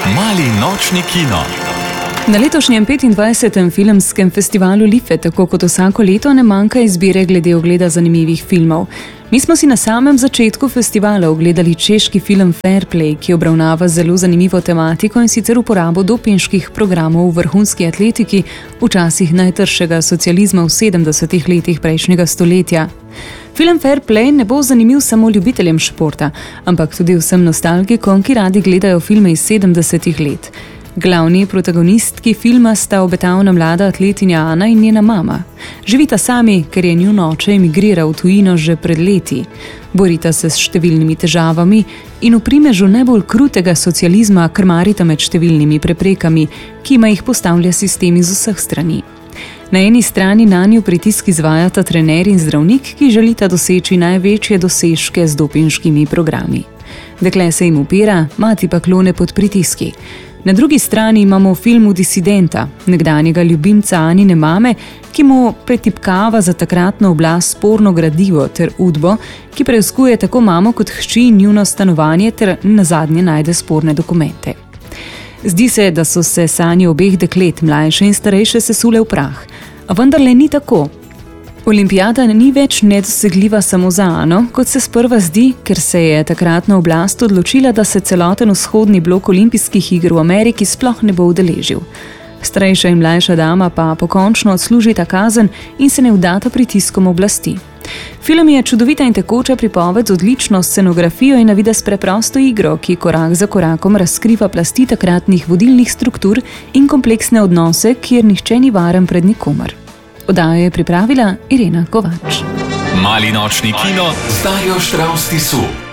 Mali nočni kino. Na letošnjem 25. filmskem festivalu Life, tako kot vsako leto, ne manjka izbire glede ogleda zanimivih filmov. Mi smo si na samem začetku festivala ogledali češki film Fair Play, ki obravnava zelo zanimivo tematiko, in sicer uporabo dopinških programov v vrhunski atletiki v časih najtršega socializma v 70. letih prejšnjega stoletja. Film Fair Play ne bo zanimiv samo ljubiteljem športa, ampak tudi vsem nostalgikom, ki radi gledajo filme iz 70. let. Glavni protagonistki filma sta obetavna mlada atletinja Ana in njena mama. Živita sami, ker je njun oče emigriral v tujino že pred leti. Borita se s številnimi težavami in v primežu najbolj krutega socializma krmarita med številnimi preprekami, ki jima jih postavlja sistem iz vseh strani. Na eni strani nanju pritisk izvajata trener in zdravnik, ki želita doseči največje dosežke z dopinškimi programi. Dekle se jim upira, mati pa klone pod pritiski. Na drugi strani imamo v filmu disidenta, nekdanjega ljubimca Anine mame, ki mu pretipkava za takratno oblast sporno gradivo ter udbo, ki preizkuje tako mamo kot hči in njuno stanovanje ter nazadnje najde sporne dokumente. Zdi se, da so se sanje obeh deklet, mlajše in starejše, sesule v prah. A vendarle ni tako. Olimpijada ni več nedosegljiva samo za Ano, kot se sprva zdi, ker se je takratna oblast odločila, da se celoten vzhodni blok olimpijskih iger v Ameriki sploh ne bo udeležil. Starejša in mlajša dama pa pokončno odslužita kazen in se ne vdata pritiskom oblasti. Film je čudovita in tekoča pripoved z odlično scenografijo in na videz preprosto igro, ki korak za korakom razkriva plasti takratnih vodilnih struktur in kompleksne odnose, kjer nihče ni varen pred nikomer. Oddajo je pripravila Irena Kovač. Mali nočni kino z Darjo Štravs Tisu.